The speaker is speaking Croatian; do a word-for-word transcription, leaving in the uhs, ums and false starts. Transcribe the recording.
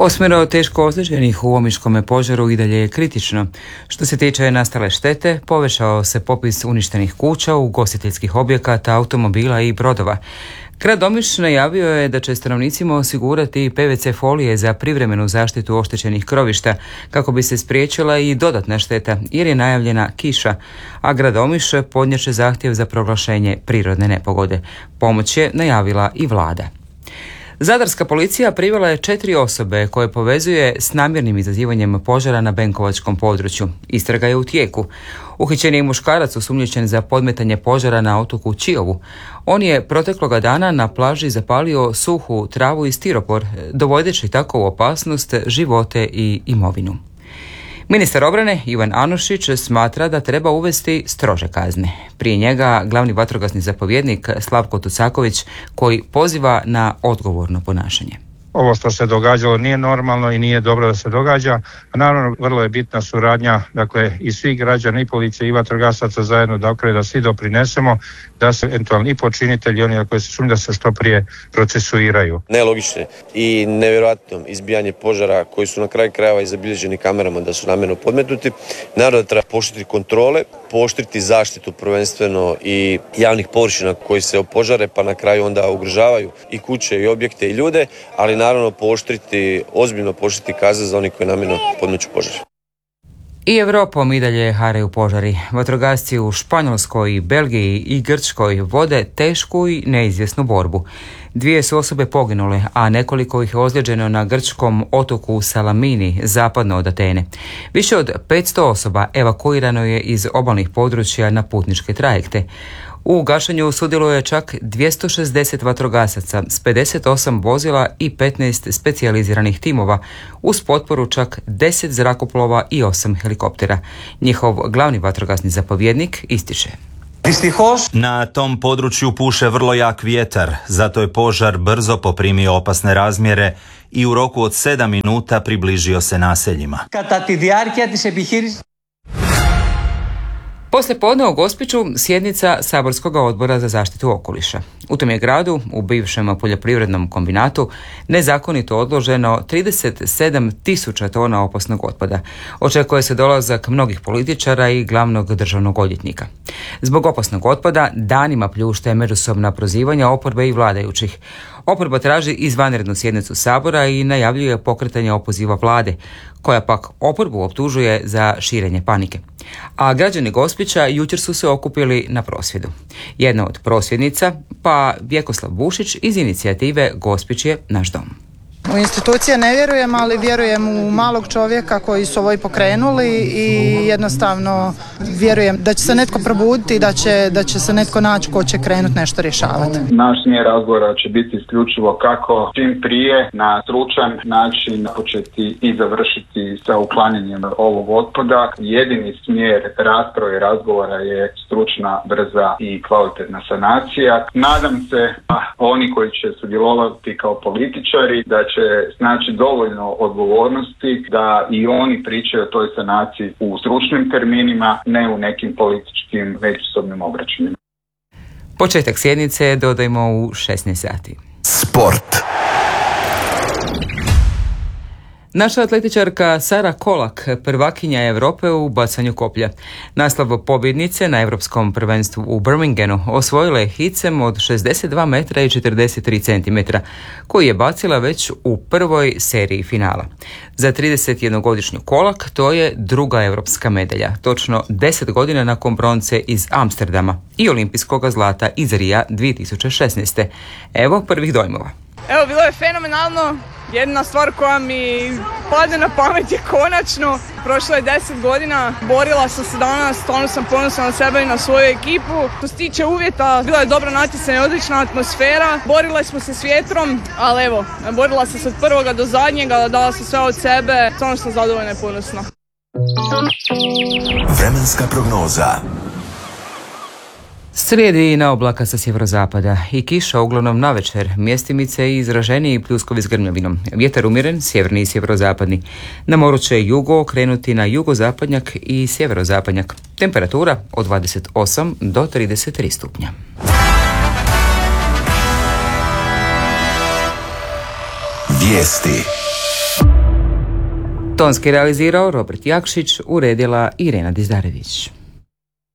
Osmero teško ozlijeđenih u omiškome požaru i dalje je kritično. Što se tiče nastale štete, povećao se popis uništenih kuća, ugostiteljskih objekata, automobila i brodova. Grad Omiš najavio je da će stanovnicima osigurati P V C folije za privremenu zaštitu oštećenih krovišta kako bi se spriječila i dodatna šteta jer je najavljena kiša, a grad Omiš podnijet će zahtjev za proglašenje prirodne nepogode. Pomoć je najavila i vlada. Zadarska policija privela je četiri osobe koje povezuje s namjernim izazivanjem požara na Benkovačkom području. Istraga je u tijeku. Uhićen je muškarac osumnjičen za podmetanje požara na otoku Čiovu. On je protekloga dana na plaži zapalio suhu travu i stiropor, dovodeći tako u opasnost živote i imovinu. Ministar obrane Ivan Anušić smatra da treba uvesti strože kazne. Prije njega glavni vatrogasni zapovjednik Slavko Tucaković koji poziva na odgovorno ponašanje. Ovo što se događalo nije normalno i nije dobro da se događa. Naravno, vrlo je bitna suradnja, dakle, i svih građana, i policije, i vatrogasaca zajedno, dakle, da svi doprinesemo, da se eventualni i počinitelji, oni koji se sumnjaju, da se što prije procesuiraju. Nelogične i nevjerojatno izbijanje požara koji su na kraju krajeva i zabilježeni kamerama da su namjerno podmetnuti. Naravno da treba pooštriti kontrole, pooštriti zaštitu prvenstveno i javnih površina koji se opožare, pa na kraju onda ugrožavaju i kuće i objekte i ljude, ali naravno pooštriti, ozbiljno pooštriti kazne za oni koji namjerno podmeću požar. I Europom i dalje haraju požari. Vatrogasci u Španjolskoj, Belgiji i Grčkoj vode tešku i neizvjesnu borbu. Dvije su osobe poginule, a nekoliko ih je ozlijeđeno na grčkom otoku Salamini, zapadno od Atene. Više od petsto osoba evakuirano je iz obalnih područja na putničke trajekte. U gašenju sudjeluje čak dvjesto šezdeset vatrogasaca s pedeset osam vozila i petnaest specijaliziranih timova, uz potporu čak deset zrakoplova i osam helikoptera. Njihov glavni vatrogasni zapovjednik ističe: Na tom području puše vrlo jak vjetar, zato je požar brzo poprimio opasne razmjere i u roku od sedam minuta približio se naseljima. Poslije podne u Gospiću sjednica Saborskog odbora za zaštitu okoliša. U tom je gradu, u bivšem poljoprivrednom kombinatu, nezakonito odloženo trideset sedam tisuća tona opasnog otpada. Očekuje se dolazak mnogih političara i glavnog državnog odvjetnika. Zbog opasnog otpada danima pljušte međusobna prozivanja oporbe i vladajućih. Oporba traži izvanrednu sjednicu Sabora i najavljuje pokretanje opoziva vlade, koja pak oporbu optužuje za širenje panike. A građani Gospića jučer su se okupili na prosvjedu. Jedna od prosvjednica, pa Vjekoslav Bušić iz inicijative Gospić je naš dom. U institucije ne vjerujem, ali vjerujem u malog čovjeka koji su ovo i pokrenuli i jednostavno vjerujem da će se netko probuditi i da će, da će se netko naći ko će krenuti nešto rješavati. Naš smjer razgovora će biti isključivo kako čim prije na stručan način početi i završiti sa uklanjanjem ovog otpada. Jedini smjer rasprave i razgovora je stručna, brza i kvalitetna sanacija. Nadam se da oni koji će sudjelovati kao političari da će znači dovoljno odgovornosti da i oni pričaju o toj sanaciji u stručnim terminima, ne u nekim političkim međusobnim obračunima. Početak sjednice dodajmo u šesnaest sati. Sport. Naša atletičarka Sara Kolak, prvakinja Europe u bacanju koplja. Naslov pobjednice na Europskom prvenstvu u Birminghamu osvojila je hicem od šezdeset dva metra i četrdeset tri centimetra, koji je bacila već u prvoj seriji finala. Za tridesetjednogodišnju Kolak to je druga europska medalja, točno deset godina nakon bronce iz Amsterdama i olimpijskog zlata iz Rija dvije tisuće šesnaeste. Evo prvih dojmova. Evo, bilo je fenomenalno. Jedna stvar koja mi padne na pamet je konačno. Prošlo je deset godina, borila sam se danas, stvarno sam ponosna na sebe i na svoju ekipu. Što se tiče uvjeta, bila je dobra natjecanje, odlična atmosfera. Borila smo se s vjetrom, ali evo, borila sam se od prvoga do zadnjega, dala sam sve od sebe, stvarno sam zadovoljna i ponosna. Vremenska prognoza. Slijedi na oblaka sa sjeverozapada i kiša uglavnom navečer, mjestimice i izraženiji pljuskovi s grmljavinom. Vjetar umjeren, sjeverni i sjeverozapadni. Na moru će jugo okrenuti na jugozapadnjak i sjeverozapadnjak. Temperatura od dvadeset osam do trideset tri stupnja. Vijesti. Tonski realizirao Robert Jakšić, uredila Irena Dizdarević.